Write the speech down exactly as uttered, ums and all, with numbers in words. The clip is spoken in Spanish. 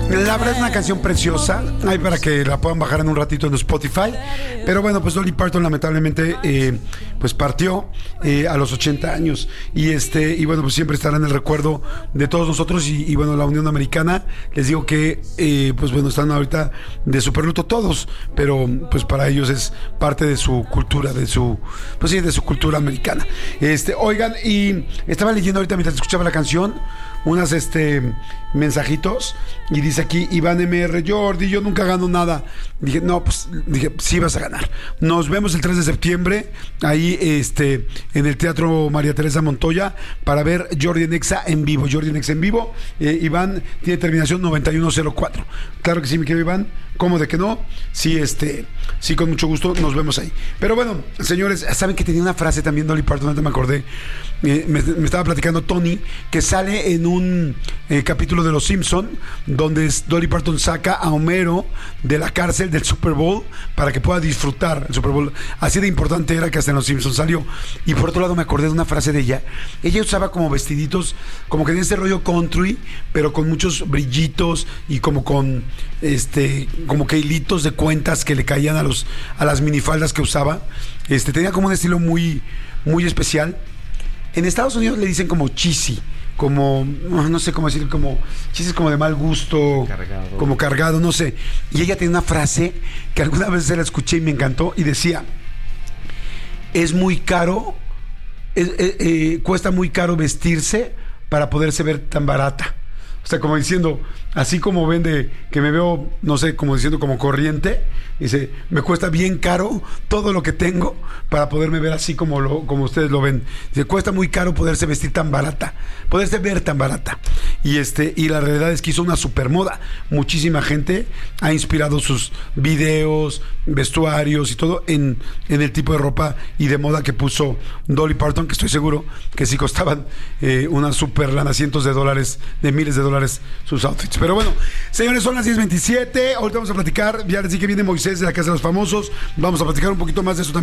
La verdad es una canción preciosa. Hay para que la puedan bajar en un ratito en Spotify. Pero bueno, pues Dolly Parton lamentablemente eh, pues partió eh, a los ochenta años. Y este y bueno, pues siempre estará en el recuerdo de todos nosotros. Y, y bueno, la Unión Americana, les digo que eh, pues bueno, están ahorita de superluto todos. Pero pues para ellos es parte de su cultura, de su pues sí, de su cultura americana. Este, oigan, y estaba leyendo ahorita mientras escuchaba la canción unas este mensajitos y dice aquí Iván M R: Jordi, yo nunca gano nada. Dije, no, pues dije, sí vas a ganar. Nos vemos el tres de septiembre ahí este en el Teatro María Teresa Montoya para ver Jordi en Exa en vivo. Jordi en Exa en vivo. Eh, Iván tiene terminación noventa y uno cero cuatro. Claro que sí, mi querido Iván. ¿Cómo de que no? Sí, este, sí, con mucho gusto nos vemos ahí. Pero bueno, señores, saben que tenía una frase también Dolly Parton, no me acordé. Eh, me, me estaba platicando Tony que sale en un eh, capítulo de Los Simpson donde Dolly Parton saca a Homero de la cárcel del Super Bowl para que pueda disfrutar el Super Bowl. Así de importante era que hasta en Los Simpson salió. Y por otro lado me acordé de una frase de ella. Ella usaba como vestiditos, como que tenía ese rollo country, pero con muchos brillitos y como con este, como que hilitos de cuentas que le caían a los a las minifaldas que usaba. Este, tenía como un estilo muy, muy especial. En Estados Unidos le dicen como cheesy, como, no sé cómo decir, como cheesy, como de mal gusto, cargado. Como cargado, no sé. Y ella tiene una frase que alguna vez se la escuché y me encantó y decía: es muy caro, es, eh, eh, cuesta muy caro vestirse para poderse ver tan barata. O sea, como diciendo, así como vende, que me veo, no sé, como diciendo como corriente, dice, me cuesta bien caro todo lo que tengo para poderme ver así como lo, como ustedes lo ven. Dice, cuesta muy caro poderse vestir tan barata, poderse ver tan barata. Y este, y la realidad es que hizo una super moda. Muchísima gente ha inspirado sus videos, vestuarios y todo en, en el tipo de ropa y de moda que puso Dolly Parton, que estoy seguro que sí costaban eh, una super lana, cientos de dólares, de miles de dólares sus outfits. Pero bueno, señores, son las diez veintisiete. Ahorita vamos a platicar. Ya les dije que viene Moisés de la Casa de los Famosos. Vamos a platicar un poquito más de eso también.